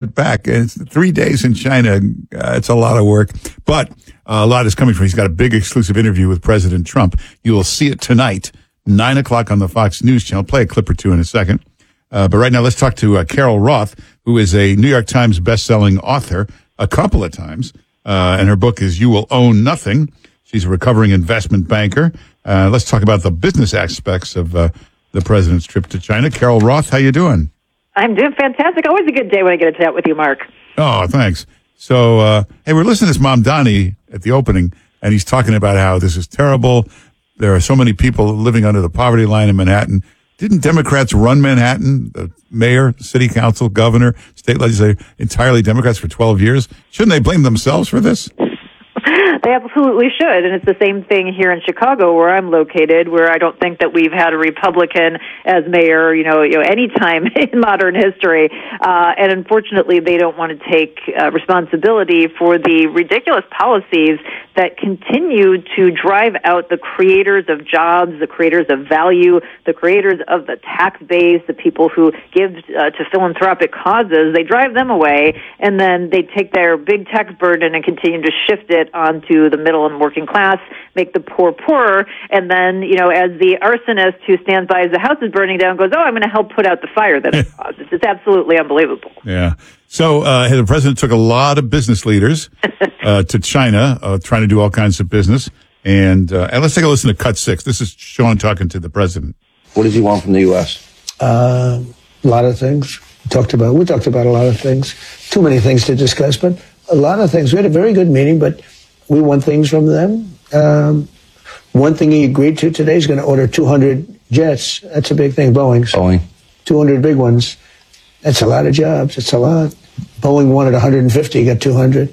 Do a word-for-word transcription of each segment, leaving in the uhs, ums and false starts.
get back. And it's three days in China. Uh, it's a lot of work, but uh, a lot is coming from. He's got a big exclusive interview with President Trump. You will see it tonight, nine o'clock on the Fox News channel. Play a clip or two in a second. Uh, but right now, let's talk to uh, Carol Roth, who is a New York Times bestselling author a couple of times. Uh, and her book is You Will Own Nothing. She's a recovering investment banker. Uh, let's talk about the business aspects of uh, the president's trip to China. Carol Roth, how you doing? I'm doing fantastic. Always a good day when I get to chat with you, Mark. Oh, thanks. So, uh, hey, we're listening to this Mamdani at the opening, and he's talking about how this is terrible. There are so many people living under the poverty line in Manhattan. Didn't Democrats run Manhattan? The mayor, city council, governor, state legislature, entirely Democrats for twelve years? Shouldn't they blame themselves for this? They absolutely should, and it's the same thing here in Chicago, where I'm located, where I don't think that we've had a Republican as mayor, you know, you know, any time in modern history. Uh, and unfortunately, they don't want to take uh, responsibility for the ridiculous policies that continue to drive out the creators of jobs, the creators of value, the creators of the tax base, the people who give uh, to philanthropic causes. They drive them away, and then they take their big tax burden and continue to shift it onto the middle and working class, make the poor poorer, and then, you know, as the arsonist who stands by as the house is burning down goes, oh, I'm going to help put out the fire that it caused. It's, it's absolutely unbelievable. Yeah. So uh, the president took a lot of business leaders uh, to China, uh, trying to do all kinds of business. And, uh, and let's take a listen to cut six. This is Sean talking to the president. What does he want from the U S? Uh, a lot of things. We talked about, we talked about a lot of things. Too many things to discuss, but a lot of things. We had a very good meeting, but we want things from them. Um, one thing he agreed to today is going to order two hundred jets. That's a big thing. Boeing's. Boeing. two hundred big ones. That's a lot of jobs. It's a lot. Boeing wanted one hundred fifty, got two hundred.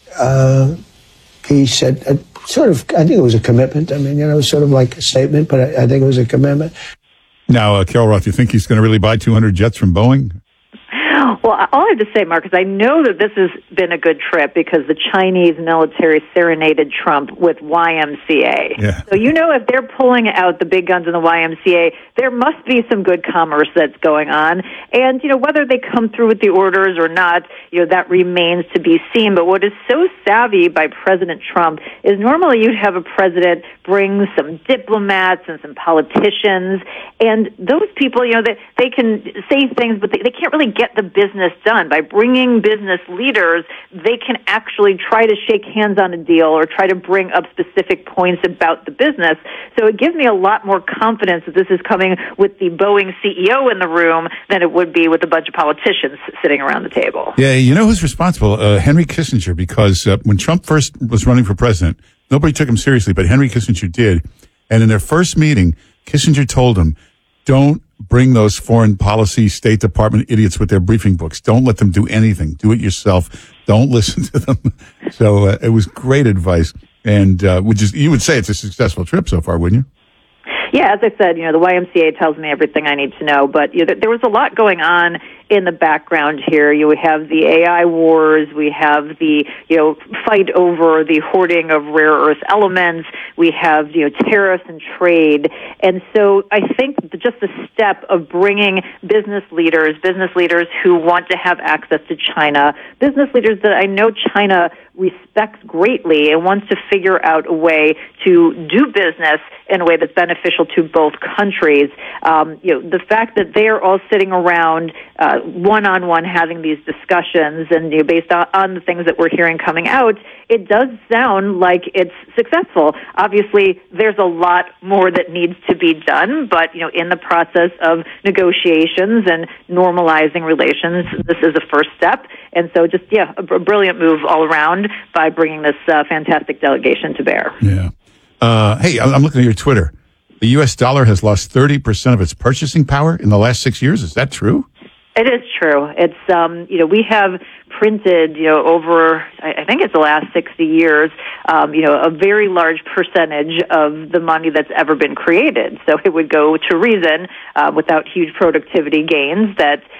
Uh, he said, uh, sort of, I think it was a commitment. I mean, you know, it was sort of like a statement, but I, I think it was a commitment. Now, uh, Carol Roth, you think he's going to really buy two hundred jets from Boeing? Well, all I have to say, Mark, is I know that this has been a good trip because the Chinese military serenaded Trump with Y M C A. Yeah. So you know if they're pulling out the big guns in the Y M C A, there must be some good commerce that's going on. And, you know, whether they come through with the orders or not, you know, that remains to be seen. But what is so savvy by President Trump is normally you'd have a president bring some diplomats and some politicians, and those people, you know, they, they can say things, but they, they can't really get the business done. By bringing business leaders, they can actually try to shake hands on a deal or try to bring up specific points about the business. So it gives me a lot more confidence that this is coming with the Boeing C E O in the room than it would be with a bunch of politicians sitting around the table. Yeah, you know who's responsible? Uh, Henry Kissinger, because uh, when Trump first was running for president, nobody took him seriously, but Henry Kissinger did. And in their first meeting, Kissinger told him, don't bring those foreign policy State Department idiots with their briefing books. Don't let them do anything. Do it yourself. Don't listen to them. So uh, it was great advice. And uh, would just, you would say it's a successful trip so far, wouldn't you? Yeah, as I said, you know, the Y M C A tells me everything I need to know, but you know, there was a lot going on in the background here. You have the A I wars, we have the, you know, fight over the hoarding of rare earth elements, we have, you know, tariffs and trade. And so I think just the step of bringing business leaders, business leaders who want to have access to China, business leaders that I know China respects greatly and wants to figure out a way to do business in a way that's beneficial to both countries. Um, you know, the fact that they are all sitting around uh, one-on-one having these discussions, and you know, based on, on the things that we're hearing coming out, it does sound like it's successful. Obviously, there's a lot more that needs to be done, but you know, in the process of negotiations and normalizing relations, this is a first step. And so, just yeah, a, a brilliant move all around by bringing this uh, fantastic delegation to bear. Yeah. Uh, hey, I'm looking at your Twitter. The U S dollar has lost thirty percent of its purchasing power in the last six years. Is that true? It is true. It's, um, you know, we have printed, you know, over, I think it's the last sixty years, um, you know, a very large percentage of the money that's ever been created. So it would go to reason uh, without huge productivity gains that,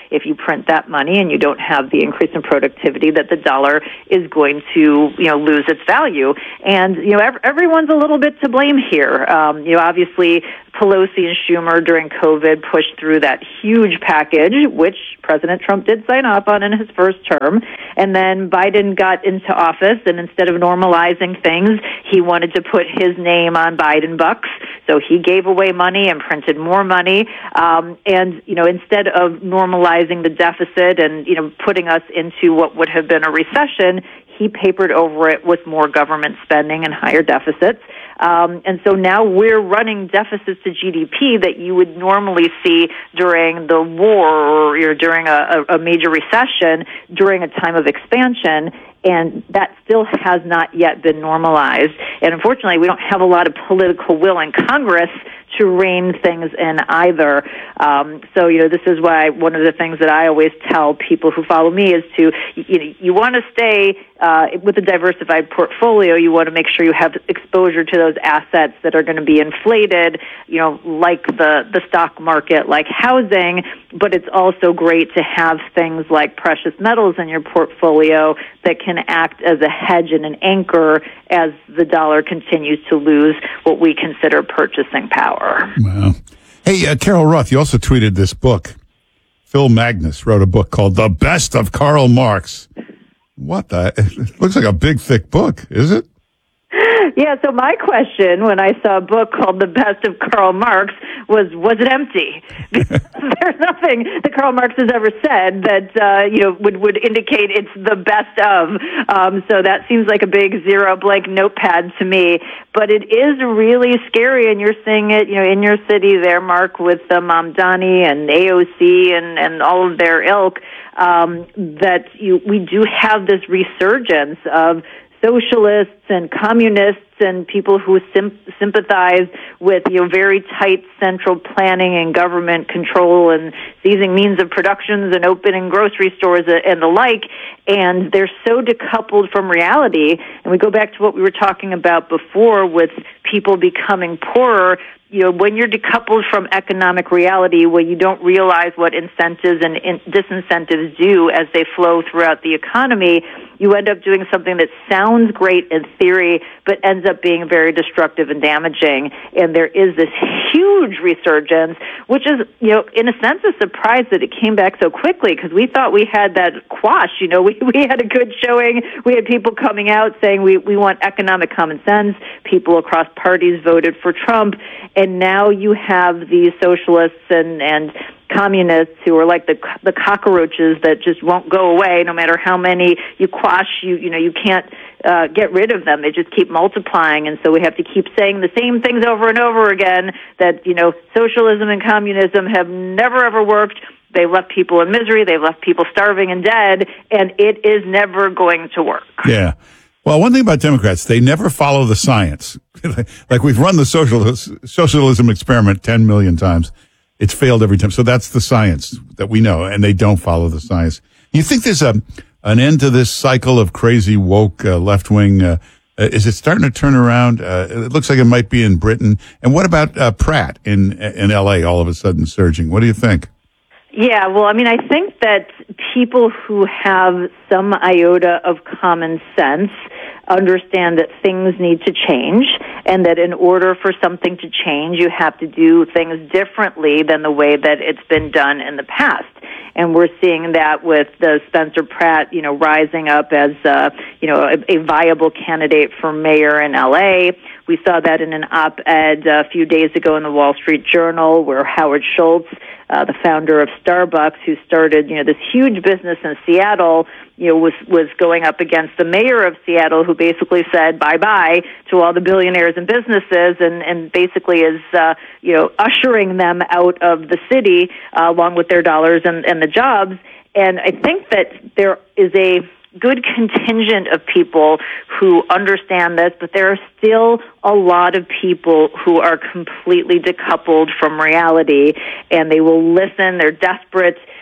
if you print that money and you don't have the increase in productivity, that the dollar is going to, you know, lose its value. And, you know, ev- everyone's a little bit to blame here. Um, you know, obviously, Pelosi and Schumer during COVID pushed through that huge package, which President Trump did sign off on in his first term. And then Biden got into office, and instead of normalizing things, he wanted to put his name on Biden bucks. So he gave away money and printed more money. Um, and, you know, instead of normalizing the deficit and, you know, putting us into what would have been a recession, he papered over it with more government spending and higher deficits. Um, and so now we're running deficits to G D P that you would normally see during the war or you know, during a, a major recession, during a time of expansion, and that still has not yet been normalized. And unfortunately, we don't have a lot of political will in Congress to rein things in either. Um, so, you know, this is why one of the things that I always tell people who follow me is to, you know, you want to stay uh, with a diversified portfolio. You want to make sure you have exposure to those assets that are going to be inflated, you know, like the, the stock market, like housing, but it's also great to have things like precious metals in your portfolio that can act as a hedge and an anchor as the dollar continues to lose what we consider purchasing power. Wow. Hey, uh, Carol Roth, you also tweeted this book. Phil Magnus wrote a book called The Best of Karl Marx. What the? It looks like a big, thick book, is it? Yeah, so my question when I saw a book called The Best of Karl Marx was, was it empty? Because there's nothing that Karl Marx has ever said that, uh, you know, would, would indicate it's the best of. Um, so that seems like a big zero blank notepad to me. But it is really scary, and you're seeing it, you know, in your city there, Mark, with the Mamdani and A O C and, and all of their ilk, um, that you, we do have this resurgence of socialists and communists and people who sim- sympathize with, you know, very tight central planning and government control and seizing means of productions and opening grocery stores and the like. And they're so decoupled from reality. And we go back to what we were talking about before with people becoming poorer. You know, when you're decoupled from economic reality, when you don't realize what incentives and in- disincentives do as they flow throughout the economy, you end up doing something that sounds great in theory, but ends up being very destructive and damaging. And there is this huge resurgence, which is, you know, in a sense, a surprise that it came back so quickly, because we thought we had that quash. You know, we, we had a good showing. We had people coming out saying we, we want economic common sense. People across parties voted for Trump. And now you have these socialists and, and communists who are like the the cockroaches that just won't go away no matter how many you quash. You you know you can't uh, get rid of them. They just keep multiplying, and so we have to keep saying the same things over and over again. That you know socialism and communism have never ever worked. They left people in misery. They left people starving and dead, and it is never going to work. Yeah. Well, one thing about Democrats, they never follow the science. Like we've run the socialism, socialism experiment ten million times. It's failed every time. So that's the science that we know, and they don't follow the science. You think there's a an end to this cycle of crazy woke uh, left wing? Uh, uh, is it starting to turn around? Uh, it looks like it might be in Britain. And what about uh, Pratt in in L A? All of a sudden surging. What do you think? Yeah, well, I mean, I think that people who have some iota of common sense understand that things need to change, and that in order for something to change, you have to do things differently than the way that it's been done in the past. And we're seeing that with the Spencer Pratt, you know, rising up as, uh, you know, a, a viable candidate for mayor in L A. We saw that in an op-ed a few days ago in the Wall Street Journal, where Howard Schultz, uh, the founder of Starbucks, who started, you know, this huge business in Seattle, you know, was, was going up against the mayor of Seattle, who basically said bye-bye to all the billionaires and businesses, and, and basically is, uh, you know, ushering them out of the city, uh, along with their dollars and, and the jobs. And I think that there is a good contingent of people who understand this, but there are still a lot of people who are completely decoupled from reality, and they will listen. They're desperate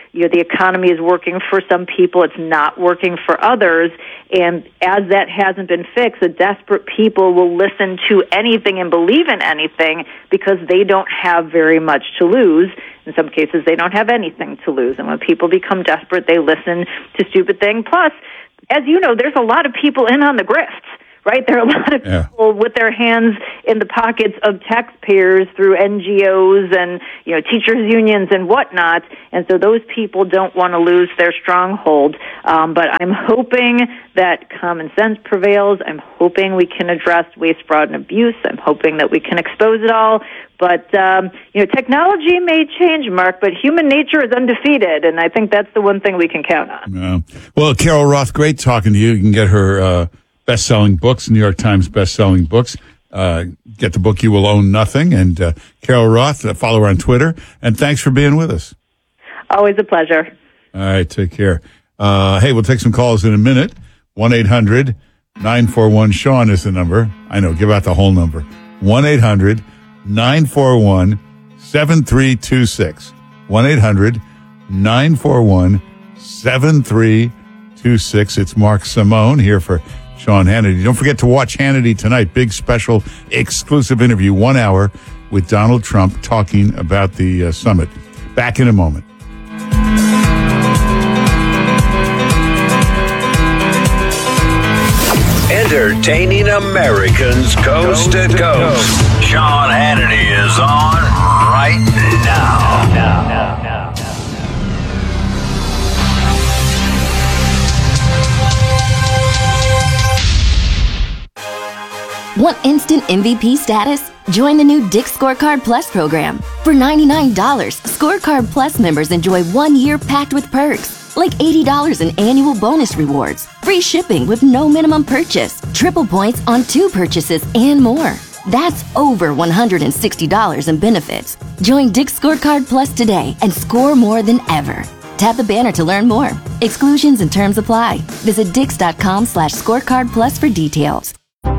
you know, the economy is working for some people, it's not working for others. And as that hasn't been fixed, the desperate people will listen to anything and believe in anything because they don't have very much to lose. In some cases, they don't have anything to lose. And when people become desperate, they listen to stupid things. Plus, as you know, there's a lot of people in on the grifts. Right? There are a lot of yeah. people with their hands in the pockets of taxpayers through N G Os and, you know, teachers' unions and whatnot. And so those people don't want to lose their stronghold. Um, but I'm hoping that common sense prevails. I'm hoping we can address waste, fraud, and abuse. I'm hoping that we can expose it all. But, um, you know, technology may change, Mark, but human nature is undefeated. And I think that's the one thing we can count on. Yeah. Well, Carol Roth, great talking to you. You can get her uh, best-selling books, New York Times best-selling books. Uh, get the book, You Will Own Nothing. And uh, Carol Roth, uh, follow her on Twitter. And thanks for being with us. Always a pleasure. All right, take care. Uh, hey, we'll take some calls in a minute. one eight hundred nine four one Sean is the number. I know, give out the whole number. one eight hundred nine four one seven three two six. one eight hundred nine four one seven three two six. It's Mark Simone here for Sean Hannity. Don't forget to watch Hannity tonight. Big special exclusive interview, one hour with Donald Trump talking about the uh, summit. Back in a moment. Entertaining Americans coast to coast. Sean Hannity is on right now. now, now, now. Want instant M V P status? Join the new Dick's Scorecard Plus program. For ninety-nine dollars, Scorecard Plus members enjoy one year packed with perks, like eighty dollars in annual bonus rewards, free shipping with no minimum purchase, triple points on two purchases, and more. That's over one hundred sixty dollars in benefits. Join Dick's Scorecard Plus today and score more than ever. Tap the banner to learn more. Exclusions and terms apply. Visit dix.com slash scorecard plus for details.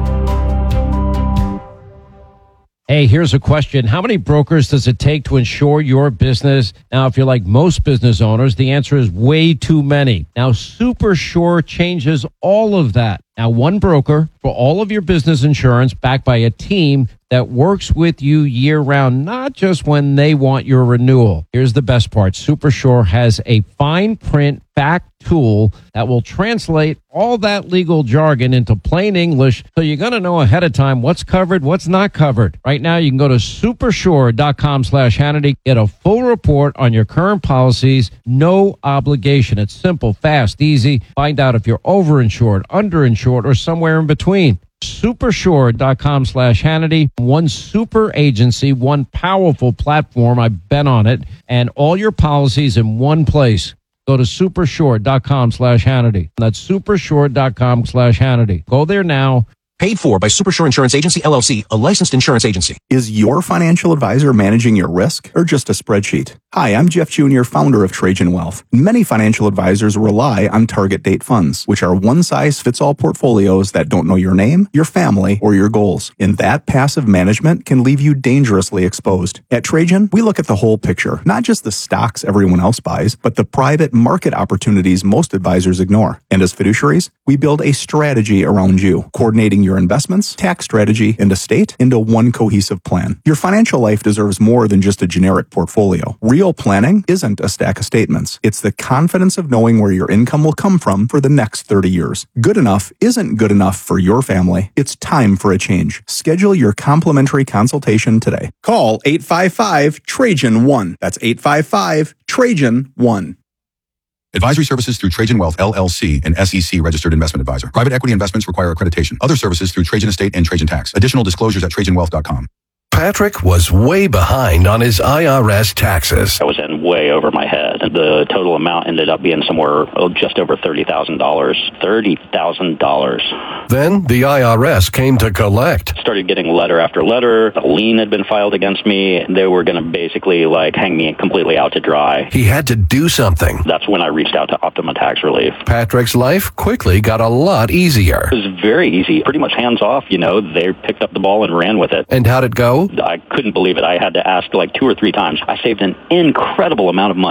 Hey, here's a question. How many brokers does it take to insure your business? Now, if you're like most business owners, the answer is way too many. Now, SuperSure changes all of that. Now, one broker for all of your business insurance backed by a team that works with you year-round, not just when they want your renewal. Here's the best part. SuperSure has a fine print fact tool that will translate all that legal jargon into plain English, so you're going to know ahead of time what's covered, what's not covered. Right now, you can go to supersure.com slash Hannity, get a full report on your current policies, no obligation. It's simple, fast, easy. Find out if you're overinsured, underinsured, or somewhere in between. Supersure.com slash Hannity. One super agency, one powerful platform. I've been on it. And all your policies in one place. Go to supersure.com slash Hannity. That's supersure.com slash Hannity. Go there now. Paid for by Supersure Insurance Agency, L L C, a licensed insurance agency. Is your financial advisor managing your risk or just a spreadsheet? Hi, I'm Jeff Junior, founder of Trajan Wealth. Many financial advisors rely on target date funds, which are one-size-fits-all portfolios that don't know your name, your family, or your goals. And that passive management can leave you dangerously exposed. At Trajan, we look at the whole picture, not just the stocks everyone else buys, but the private market opportunities most advisors ignore. And as fiduciaries, we build a strategy around you, coordinating your investments, tax strategy, and estate into one cohesive plan. Your financial life deserves more than just a generic portfolio. Real planning isn't a stack of statements. It's the confidence of knowing where your income will come from for the next thirty years. Good enough isn't good enough for your family. It's time for a change. Schedule your complimentary consultation today. Call eight five five Trajan one. That's eight five five Trajan one. Advisory services through Trajan Wealth, L L C, an S E C registered investment advisor. Private equity investments require accreditation. Other services through Trajan Estate and Trajan Tax. Additional disclosures at trajan wealth dot com. Patrick was way behind on his I R S taxes. I was in way over my head. The total amount ended up being somewhere oh, just over thirty thousand dollars. thirty thousand dollars. Then the I R S came to collect. Started getting letter after letter. A lien had been filed against me. They were going to basically like hang me completely out to dry. He had to do something. That's when I reached out to Optima Tax Relief. Patrick's life quickly got a lot easier. It was very easy. Pretty much hands off, you know. They picked up the ball and ran with it. And how'd it go? I couldn't believe it. I had to ask like two or three times. I saved an incredible amount of money. How does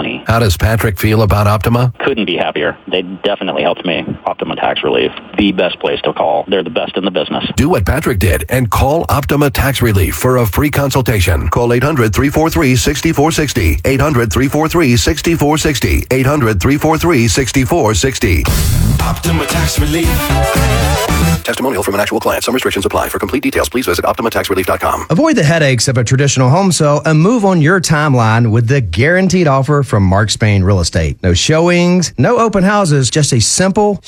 does Patrick feel about Optima? Couldn't be happier. They definitely helped me. Optima Tax Relief, the best place to call. They're the best in the business. Do what Patrick did and call Optima Tax Relief for a free consultation. Call eight hundred, three four three, six four six zero. eight hundred, three four three, six four six zero. eight hundred, three four three, six four six zero. Optima Tax Relief. Testimonial from an actual client. Some restrictions apply. For complete details, please visit optima tax relief dot com. Avoid the headaches of a traditional home sale and move on your timeline with the guaranteed offer from Mark Spain Real Estate. No showings, no open houses, just a simple,